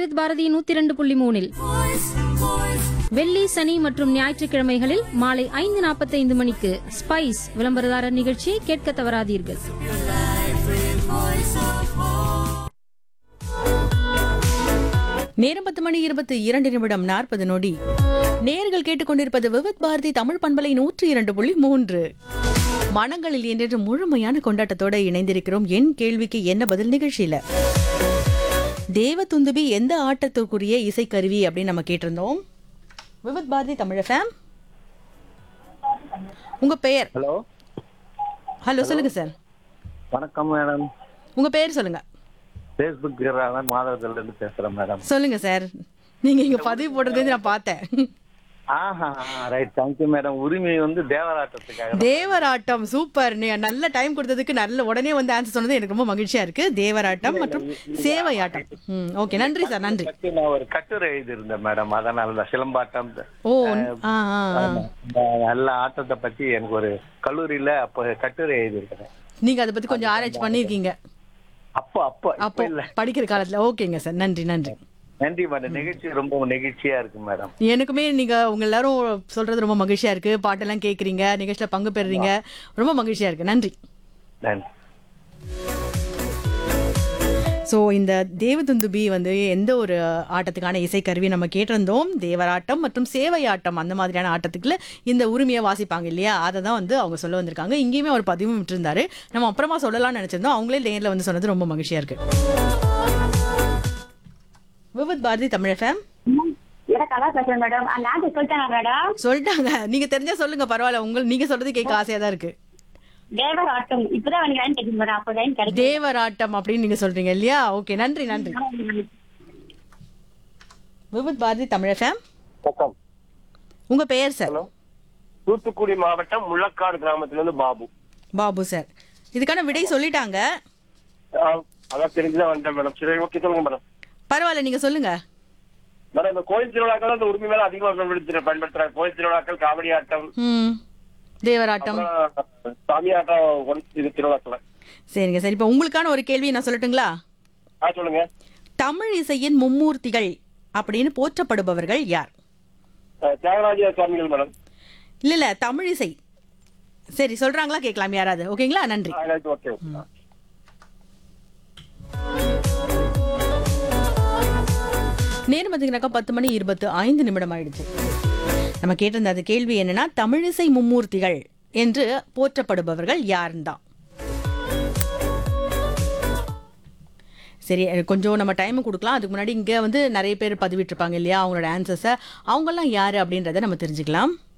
விவித் பாரதி 102.3 வெள்ளி சனி மற்றும் ஞாயிற்றுக்கிழமைகளில் மாலை 5:45 மணிக்கு ஸ்பைஸ் விளம்பரதாரர் நிகழ்ச்சியை கேட்க தவறாதீர்கள். நேரம் 10:22 நேயர்கள் கேட்டுக்கொண்டிருப்பது விவித் பாரதி தமிழ் பண்பலை 102.3. மனங்களில் என்று முழுமையான கொண்டாட்டத்தோட இணைந்திருக்கிறோம். என் கேள்விக்கு என்ன பதில் நிகழ்ச்சியில தேவதுந்துபி எந்த ஆட்டத்துக்குரிய இசைக்கருவி அப்படின்னு நம்ம கேட்டிருந்தோம். விவித் பாரதி தமிழ் FM. உங்க பெயர்? ஹலோ சொல்லுங்க சார். வணக்கம் மேடம். உங்க பெயர் சொல்லுங்க. பேஸ்புக் மாதவத்துல இருந்து பேசுறேன் மேடம். சொல்லுங்க சார். நீங்க இங்க பதிவு போடுறதே நான் பார்த்தேன். Right, thank you madam. உரிமை தேவராட்டத்துக்காக. தேவராட்டம் சூப்பர். நீங்க நல்ல டைம் கொடுத்ததுக்கு நல்ல உடனே ஆன்சர் சொன்னது எனக்கு ரொம்ப மகிழ்ச்சியா இருக்கு. தேவராட்டம் மற்றும் சேவையாட்டம். ஓகே, நன்றி சார், நன்றி. நான் ஒரு கட்டுரை எழுதியிருந்தேன் மேடம், அதனால சிலம்பாட்டம் நல்ல ஆட்டத்தை பத்தி எனக்கு ஒரு கல்லூரியில அப்ப கட்டுரை எழுதியிருக்கிறேன். நீங்க அதை பத்தி கொஞ்சம் ஆராய்ச்சி பண்ணிருக்கீங்க அப்போ படிக்கிற காலத்துல. ஓகேங்க சார், நன்றி நன்றி நன்றி மேடம். நிகழ்ச்சி ரொம்ப நெகிழ்ச்சியா இருக்கு மேடம். எனக்குமே நீங்க உங்க எல்லாரும் சொல்றது ரொம்ப மகிழ்ச்சியா இருக்கு. பாட்டெல்லாம் கேக்குறீங்க, நிகழ்ச்சியில பங்கு பெறுறீங்க, ரொம்ப மகிழ்ச்சியா இருக்கு. நன்றி நன்றி. ஸோ இந்த தேவதுந்துபி எந்த ஒரு ஆட்டத்துக்கான இசைக்கருவி நம்ம கேட்டிருந்தோம். தேவராட்டம் மற்றும் சேவையாட்டம் அந்த மாதிரியான ஆட்டத்துக்குள்ள இந்த உரிமையை வாசிப்பாங்க இல்லையா, அதை தான் அவங்க சொல்ல வந்திருக்காங்க. இங்கேயுமே ஒரு பதிவும் விட்டுருந்தாரு. நம்ம அப்புறமா சொல்லலாம்னு நினைச்சிருந்தோம். அவங்களே நேரில் சொன்னது ரொம்ப மகிழ்ச்சியா இருக்கு. விவித் பாரதி தமிழ் FM. சொல்லிட்டாங்க. நீங்க தெரிஞ்சா சொல்லுங்க, பரவாயில்ல. நீங்க சொல்றது கேட்க ஆசையா தான் இருக்கு. தேவராட்டம் அப்படின்னு நீங்க சொல்றீங்க இல்லையா? ஓகே, நன்றி நன்றி. விவித் பாரதி தமிழ் FM. உங்க பெயர் சார்? தூத்துக்குடி மாவட்டம் முள்ளக்காடு கிராமத்திலிருந்து பாபு. பாபு சார், இதுக்கான விடை சொல்லிட்டாங்க. அதான் தெரிஞ்சுதான் வந்தேன் மேடம். சரி, ஓகே, சொல்லுங்க மேடம். பரவாயில்ல, நீங்க சொல்லுங்க மேடம். இந்த கோயில் திருவிழாக்கள் அந்த உரிமை மேல அதிகமாக பயன்படுத்துறாங்க. கோயில் திருவிழாக்கள், காவடி ஆட்டம், தேவராட்டம், சாமி ஆட்டம், இது திருவிழாக்கள். சரிங்க சார். இப்ப உங்களுக்கான ஒரு கேள்வி நான் சொல்லட்டுங்களா? சொல்லுங்க. தமிழ் இசையின் மும்மூர்த்திகள் அப்படின்னு போற்றப்படுபவர்கள் யார்? தியாகராஜ சுவாமிகள் மேடம். இல்ல தமிழ் இசை. சரி, சொல்றாங்களா கேட்கலாம் யாராவது? ஓகேங்களா, நன்றி. ஓகே. நேரம் பார்த்தீங்கன்னாக்கா 10:25 ஆயிடுச்சு. நம்ம கேட்டிருந்த அந்த கேள்வி என்னன்னா, தமிழிசை மும்மூர்த்திகள் என்று போற்றப்படுபவர்கள் யாருந்தான். சரி, கொஞ்சம் நம்ம டைம் கொடுக்கலாம். அதுக்கு முன்னாடி இங்கே நிறைய பேர் பதிவிட்டிருப்பாங்க இல்லையா, அவங்களோட ஆன்சர்ஸை. அவங்கெல்லாம் யாரு அப்படின்றத நம்ம தெரிஞ்சுக்கலாம்.